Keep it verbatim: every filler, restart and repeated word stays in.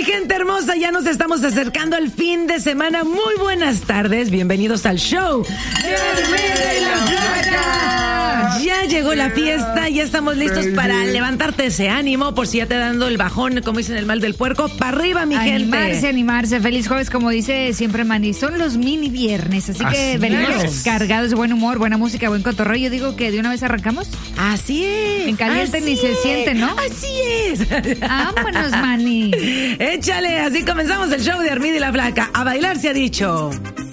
gente hermosa, ya nos estamos acercando al fin de semana. Muy buenas tardes, bienvenidos al show de Armida y la Flaca. Ya llegó la fiesta, ya estamos listos para levantarte ese ánimo, por si ya te dando el bajón, como dicen el mal del puerco, para arriba, mi gente. Animarse, animarse. Feliz jueves, como dice siempre Manny. Son los mini viernes, así, así que venimos es. cargados de buen humor, buena música, buen cotorreo. Yo digo que de una vez arrancamos. Así es. En caliente así ni es. se siente, ¿no? Así es. Vámonos, Manny. Échale, así comenzamos el show de Armida y la Flaca. A bailar se ha dicho.